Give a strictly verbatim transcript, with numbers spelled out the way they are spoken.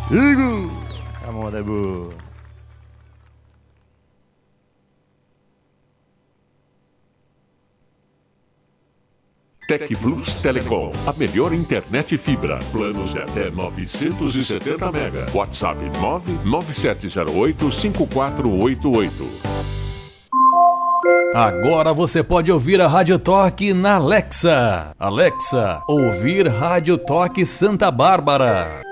Igor! A moda é boa. Tec Plus Telecom, a melhor internet fibra. Planos de até novecentos e setenta mega. WhatsApp nove nove sete zero oito cinco quatro oito oito. Agora você pode ouvir a Rádio Toque na Alexa. Alexa, ouvir Rádio Toque Santa Bárbara.